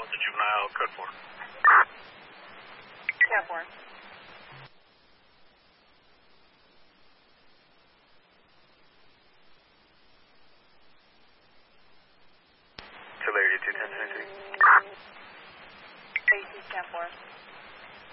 the juvenile, code 4. Cat 4. Tulare 21023. 82 Cat 4.